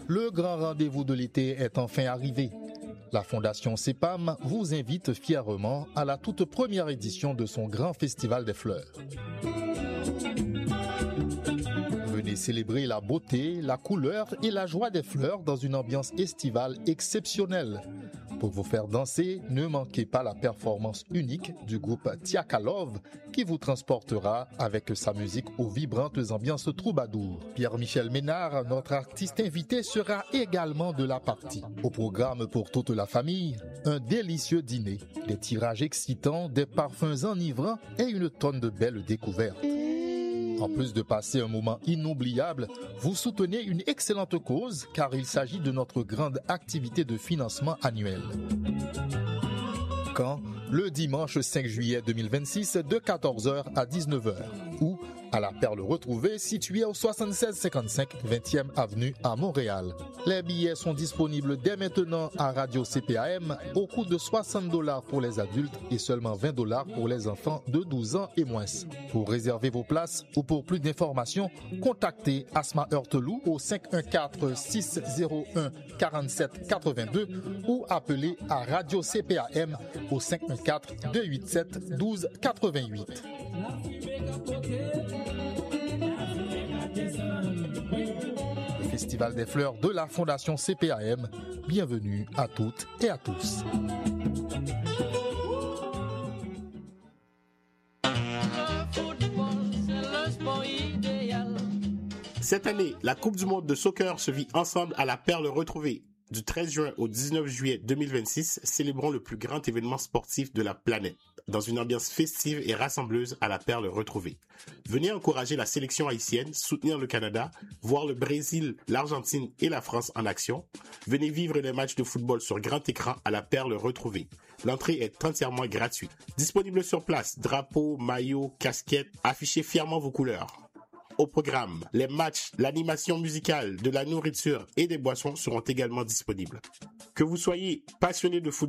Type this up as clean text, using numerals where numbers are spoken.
Le grand rendez-vous de l'été est enfin arrivé. La Fondation CEPAM vous invite fièrement à la toute première édition de son grand festival des fleurs. Venez célébrer la beauté, la couleur et la joie des fleurs dans une ambiance estivale exceptionnelle. Pour vous faire danser, ne manquez pas la performance unique du groupe Tiakalov qui vous transportera avec sa musique aux vibrantes ambiances troubadour. Pierre-Michel Ménard, notre artiste invité, sera également de la partie. Au programme pour toute la famille, un délicieux dîner, des tirages excitants, des parfums enivrants et une tonne de belles découvertes. En plus de passer un moment inoubliable, vous soutenez une excellente cause car il s'agit de notre grande activité de financement annuel. Quand? Le dimanche 5 juillet 2026 de 14h à 19h ou à la Perle Retrouvée située au 7655 20e avenue à Montréal. Les billets sont disponibles dès maintenant à Radio CPAM au coût de $60 pour les adultes et seulement $20 pour les enfants de 12 ans et moins. Pour réserver vos places ou pour plus d'informations, contactez Asma Heurtelou au 514-601-4782 ou appelez à Radio CPAM au 514-287-1288. Le Festival des fleurs de la Fondation CPAM. Bienvenue à toutes et à tous. Cette année, la Coupe du monde de soccer se vit ensemble à la Perle Retrouvée. Du 13 juin au 19 juillet 2026, célébrons le plus grand événement sportif de la planète, dans une ambiance festive et rassembleuse à la Perle Retrouvée. Venez encourager la sélection haïtienne, soutenir le Canada, voir le Brésil, l'Argentine et la France en action. Venez vivre les matchs de football sur grand écran à la Perle Retrouvée. L'entrée est entièrement gratuite. Disponible sur place, drapeaux, maillots, casquettes, affichez fièrement vos couleurs. Au programme, les matchs, l'animation musicale, de la nourriture et des boissons seront également disponibles. Que vous soyez passionné de football,